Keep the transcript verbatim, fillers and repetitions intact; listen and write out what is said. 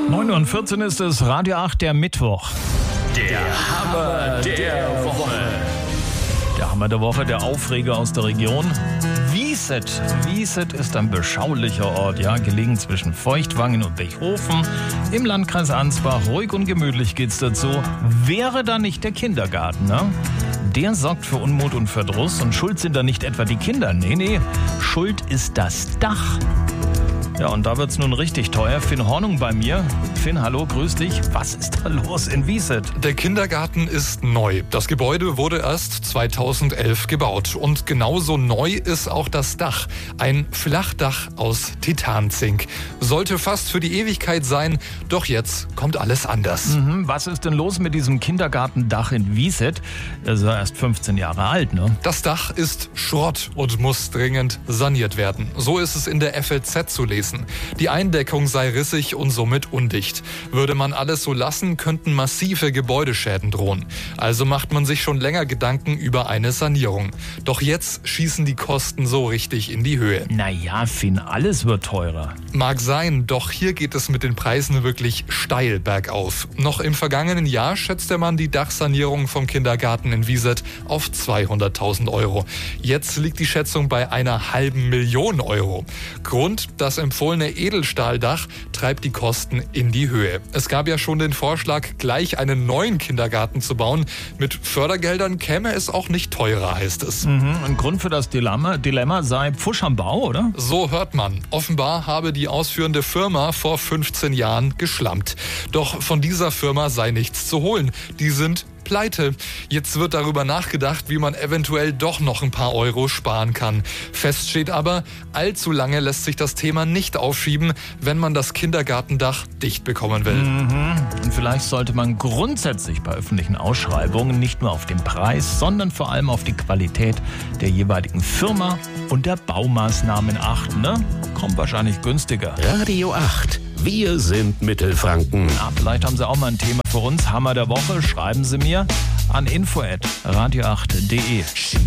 neun Uhr vierzehn ist es, Radio acht, der Mittwoch. Der Hammer der Woche. Der Hammer der Woche, der Aufreger aus der Region. Wieset. Wieset ist ein beschaulicher Ort, ja, gelegen zwischen Feuchtwangen und Bechhofen im Landkreis Ansbach. Ruhig und gemütlich geht's dazu. Wäre da nicht der Kindergarten, ne? Der sorgt für Unmut und Verdruss und schuld sind da nicht etwa die Kinder. Nee, nee, schuld ist das Dach. Ja, und da wird's nun richtig teuer. Finn Hornung bei mir. Finn, hallo, grüß dich. Was ist da los in Wieset? Der Kindergarten ist neu. Das Gebäude wurde erst zweitausendelf gebaut. Und genauso neu ist auch das Dach. Ein Flachdach aus Titanzink. Sollte fast für die Ewigkeit sein, doch jetzt kommt alles anders. Mhm, was ist denn los mit diesem Kindergartendach in Wieset? Er ist ja erst fünfzehn Jahre alt, ne? Das Dach ist Schrott und muss dringend saniert werden. So ist es in der F A Z zu lesen. Die Eindeckung sei rissig und somit undicht. Würde man alles so lassen, könnten massive Gebäudeschäden drohen. Also macht man sich schon länger Gedanken über eine Sanierung. Doch jetzt schießen die Kosten so richtig in die Höhe. Naja, Finn, alles wird teurer. Mag sein, doch hier geht es mit den Preisen wirklich steil bergauf. Noch im vergangenen Jahr schätzte man die Dachsanierung vom Kindergarten in Wieset auf zweihunderttausend Euro. Jetzt liegt die Schätzung bei einer halben Million Euro. Grund, das empfohlene Edelstahldach treibt die Kosten in die Höhe. Es gab ja schon den Vorschlag, gleich einen neuen Kindergarten zu bauen. Mit Fördergeldern käme es auch nicht teurer, heißt es. Mhm, ein Grund für das Dilemma, Dilemma sei Pfusch am Bau, oder? So hört man. Offenbar habe die ausführende Firma vor fünfzehn Jahren geschlampt. Doch von dieser Firma sei nichts zu holen. Die sind pleite. Jetzt wird darüber nachgedacht, wie man eventuell doch noch ein paar Euro sparen kann. Fest steht aber, allzu lange lässt sich das Thema nicht aufschieben, wenn man das Kindergartendach dicht bekommen will. Mhm. Und vielleicht sollte man grundsätzlich bei öffentlichen Ausschreibungen nicht nur auf den Preis, sondern vor allem auf die Qualität der jeweiligen Firma und der Baumaßnahmen achten, ne? Kommt wahrscheinlich günstiger. Radio acht. Wir sind Mittelfranken. Na, vielleicht haben Sie auch mal ein Thema für uns. Hammer der Woche. Schreiben Sie mir an info at radio acht punkt de.